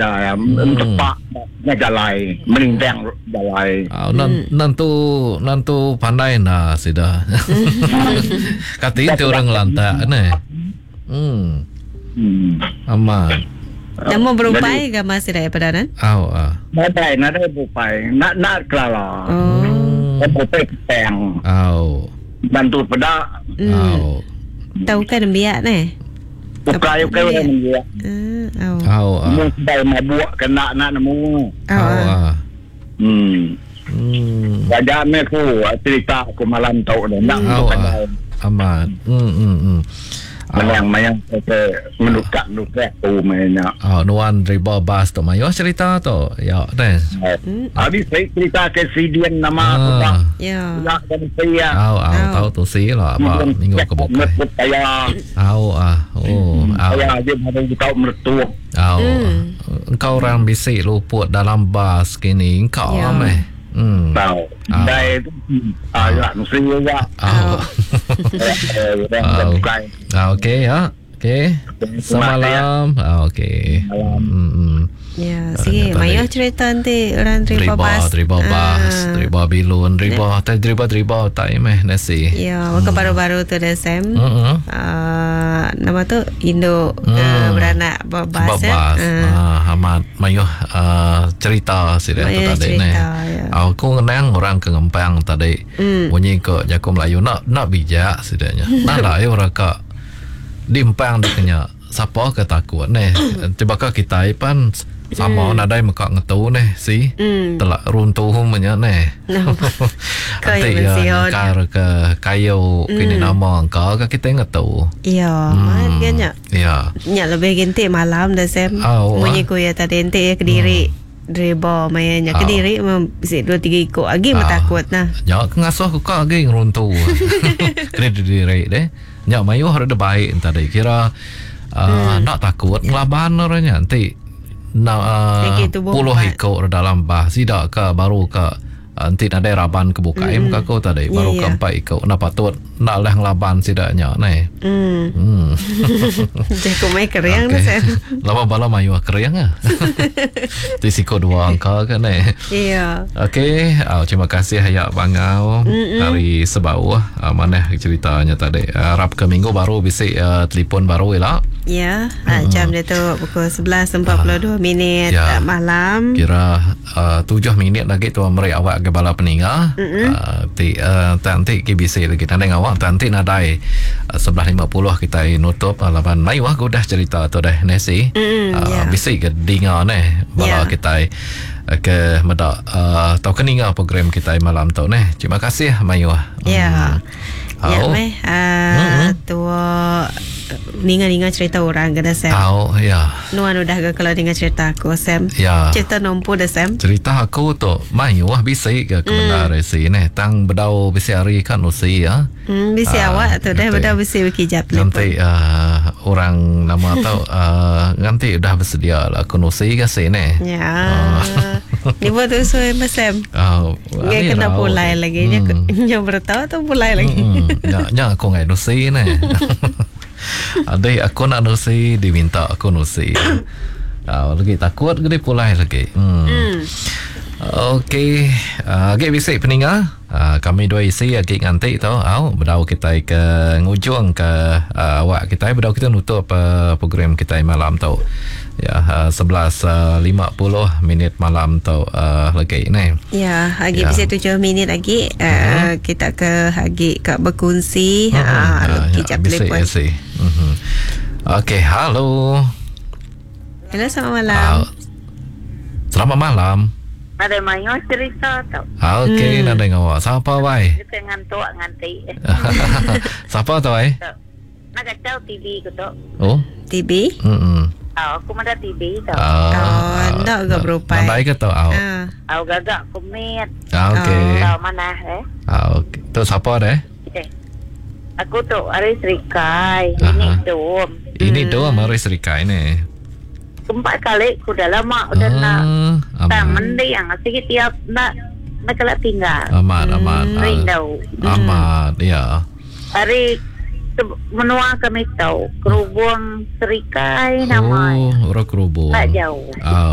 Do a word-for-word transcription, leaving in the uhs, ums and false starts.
dah tepak nak jalai meninggang jalai. Ah, nan nantu nantu pandai na sudah. Kata itu orang lantak ne. Hmm. Hmm. Amat. Nama berupai ke masih dah padanan? Au ah. Nadai nadai bupai nak nak kelala. Oh. Bupai petang. Au. Bantu pedak. Au. Tahu kan biak ni? Bukai bukai orang dia. Ah, Au ah. Mesti mabuk kena nak nemu. Au ah. Hmm. Hmm. Wajah aku cerita aku malam tahu dah nak Au ah. Amat. Hmm hmm hmm. Mayang-mayang kita menukak-nukak tu mainnya. Oh, nuan riba bas tu mayo cerita tu. Ya, deh. Habis saya cerita ke Sidian nama aku Ah. tak. ya. Tidak dan saya. Au au tahu tu si lah apa minggu ke bukai. Saya. Au ah. Oh, au. Saya aja baru tahu mertua. Au. Engkau orang bisik luput dalam bas kini. Engkau Ya. ameh. Hmm. Tahu. Ah. Dari itu agak nusi juga. Au. Dan bukan. Ah, okey ya. Okey. Semalam. Ah, okey. Hmm. hmm. Ya, Ah, sige. tadi. Mayo cerita nanti orang terima Riba, bas. riba bas, Ah. riba bilun, riba, tak riba riba tak meh nasi. Ya, maka baru-baru tu dah Sam. Hmm. Uh, nama tu Indo Hmm. uh, beranak babas ya. Babas. Uh, Ah, amat mayuh ah, cerita sih tu Mayuh tadi ni. cerita, ya. Aku kenang orang ke Ngempang tadi. Hmm. Bunyi ke Jaku Melayu nak nak bijak sedanya. Nah lah ya orang ke di Empang deknya. Siapa ke takut ni? Tiba ke kita pan sama nadai mekak ngetu ni si. Hmm. Telah runtuh punya ni. Kau Nanti yang mension. ya kar ke kayu kini nama engkau ke kita ngetu. Ya, Hmm. hmm. kan ya. Ya. Nya lebih gente malam dah Sam. Oh, Bunyi ah. ku ya tadi ente ya Kediri. Dreba mayanya Ah. Kediri memang bisa dua tiga ikut lagi Ah. metakut nah. Ya, ngasuh aku kak lagi runtuh. Kena diri deh. Ya, mayu harus ada baik tadi. Kira uh, Hmm. nak takut ngelaban orangnya nanti nak uh, Lagi tubuh puluh empat. ikut dalam bah. Tidak ke baru ke uh, nanti ada raban kebuka Hmm. im ke kau tadi. Ya, Baru ya. ke empat ikut. Nak patut nak lah ngelaban sidaknya nih. Hmm. Hmm. Jago mai keriang dah Sam. Lama bala mayu keriang ah. Di siko dua angka kan eh. Iya. Okey, uh, terima kasih Hayak Bangau Mm-mm. dari Sebau. Uh, mana ceritanya tadi? Uh, Rab ke minggu baru bisik uh, telefon baru lah. Ya, ah, jam dia tu pukul sebelas empat puluh dua minit Ya. ah, malam. Kira uh, tujuh minit lagi tu mereka awak ke bala peninggal. Uh, ti uh, nanti ke bisik lagi nanti awak nanti nadai uh, sebelas lima puluh kita nutup uh, lapan Mei wah aku dah cerita tu dah nasi. Mm-mm, Uh, ya. bisik ke dengar ni bala Ya. kita uh, ke medak uh, tahu keningal program kita malam tu ni. Terima kasih Mayu. Ya. Ya, Oh. meh. Ah, tua ninga-ninga cerita orang kena Sam. Tahu ya. Nuan udah ke kalau dengar cerita aku Sam. Ya. Cerita nompu dah Sam. Cerita aku tu Mayu wah bisik ke kemana mm. resi ni. Tang bedau bisik hari kan usi ya. Hmm, bisi Ah, awak tu dah nanti. pada bisi berkijap Nanti uh, orang nama tahu uh, nanti dah bersedia lah kunusi ke sini. Ya. Ah. Ni buat tu so Mas Sam. Oh, Dia kena pulai lagi. Nya Hmm. nya bertahu tu pulai lagi. Hmm. Ya, ya aku ngai nusi ni. Adik aku nak nusi diminta aku nusi. Ah, lagi takut gede pulai lagi. Hmm. Hmm. Okey, uh, agak bisik peninggal. Uh, kami dua isi agak nganti tau. Au, bedau kita ke ngujung ke uh, awak kita bedau kita nutup uh, program kita malam tau. Ya, uh, sebelas lima puluh minit malam tau uh, lagi ni. Ya, lagi Ya. bisa tujuh minit lagi uh, kita ke lagi ke berkongsi. Hmm, Ha, ah, ya, kejap bisik telefon. isi. Mhm. Okey, halo. Hello, selamat malam. Uh, selamat malam. Ada mayo cerita tau. Ah, Okey, Hmm. nak dengar awak. Siapa wai? Kita ngantuk nganti. Siapa tu wai? Nak kacau T V ko to. Oh. T B? Hmm. Oh, aku mana T V tau. Oh, nak ke berupai? Mandai ke tau? Au. Ah. Aku gagak kumit. Ah, okey. Tahu mana eh? Ah, okey. Tu siapa deh? Okay. Aku tu hari Serikai. Aha. Ini dom. Ini Hmm. dua mari serikai ni. Empat kali aku dah lama udah nak. Ah, Tak amat. mending sikit tiap nak nak kelak tinggal. Amat, amat. Ah, Rindu. Amat, ya. Hari se- menua kami tahu kerubung Serikai namanya. Oh, orang kerubung. Tak jauh. Ah,